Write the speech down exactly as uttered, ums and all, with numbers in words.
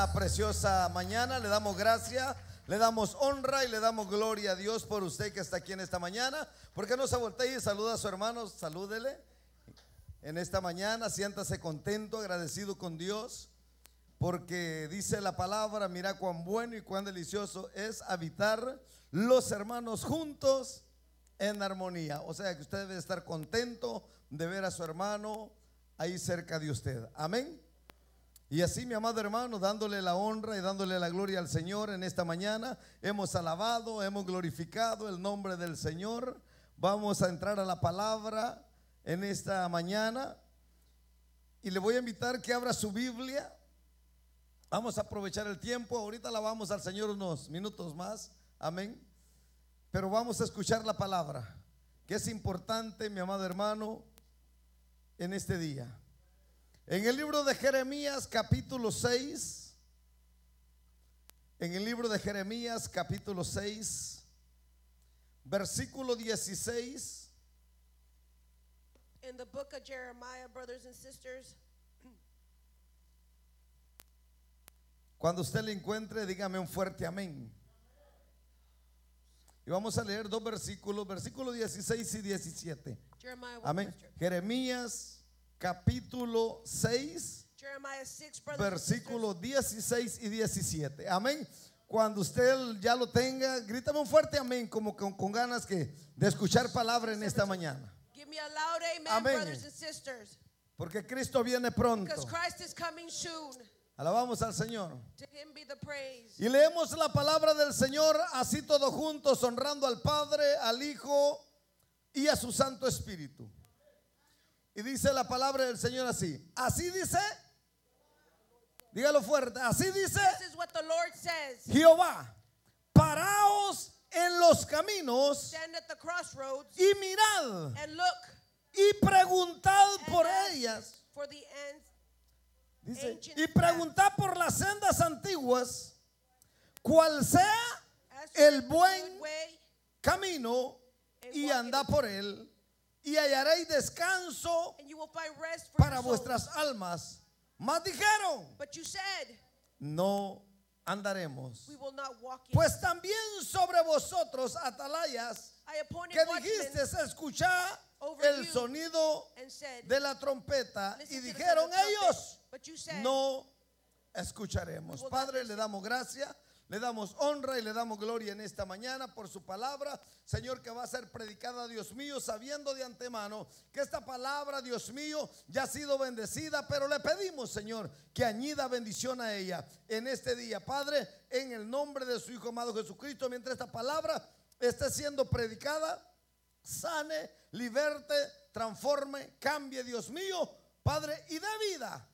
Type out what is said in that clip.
Preciosa mañana, le damos gracias, le damos honra y le damos gloria a Dios por usted que está aquí en esta mañana. ¿Por qué no se voltea y saluda a su hermano? Salúdele en esta mañana, siéntase contento, agradecido con Dios, porque dice la palabra: mira cuán bueno y cuán delicioso es habitar los hermanos juntos en armonía. O sea que usted debe estar contento de ver a su hermano ahí cerca de usted. Amén. Y así, mi amado hermano, dándole la honra y dándole la gloria al Señor en esta mañana, hemos alabado, hemos glorificado el nombre del Señor. Vamos a entrar a la palabra en esta mañana y le voy a invitar que abra su Biblia. Vamos a aprovechar el tiempo, ahorita alabamos al Señor unos minutos más, amén. Pero vamos a escuchar la palabra, que es importante, mi amado hermano, en este día. En el libro de Jeremías capítulo seis, en el libro de Jeremías capítulo seis, versículo dieciséis. In the book of Jeremiah, brothers and sisters. Cuando usted le encuentre, dígame un fuerte amén. Y vamos a leer dos versículos, versículos dieciséis y diecisiete. Jeremiah, Amén. Jeremías capítulo seis, Jeremiah six, versículos dieciséis y diecisiete. Amén. Cuando usted ya lo tenga, grítame un fuerte amén, como con, con ganas que, de escuchar palabra en esta mañana. Give me a loud amen, Amén. brothers and sisters. Porque Cristo viene pronto. Because Christ is coming soon. Alabamos al Señor. To him be the praise. Y leemos la palabra del Señor así todos juntos, honrando al Padre, al Hijo y a su Santo Espíritu. Y dice la palabra del Señor así. Así dice, dígalo fuerte, así dice This is what the Lord says. Jehová: paraos en los caminos Stand at the crossroads y mirad and look y preguntad and por ask ellas. for the ends. Dice, ancient y preguntad por las sendas antiguas, cuál sea Ask for el the buen good way, camino, and y walk andad in it. por él, y hallaréis descanso And you will find rest for para your souls. vuestras almas. Mas dijeron: But you said, no andaremos. we will not walk in. Pues también sobre vosotros, atalayas, I appointed que watchmen dijiste escuchar over el you sonido and said, de la trompeta, y listen to the dijeron sound of the trumpet. ellos: But you said, no escucharemos. We will not Padre, le listen. damos gracias, le damos honra y le damos gloria en esta mañana por su palabra, Señor, que va a ser predicada, Dios mío, sabiendo de antemano que esta palabra, Dios mío, ya ha sido bendecida, pero le pedimos, Señor, que añida bendición a ella en este día, Padre, en el nombre de su Hijo amado Jesucristo. Mientras esta palabra esté siendo predicada, sane, liberte, transforme, cambie, Dios mío, Padre, y dé vida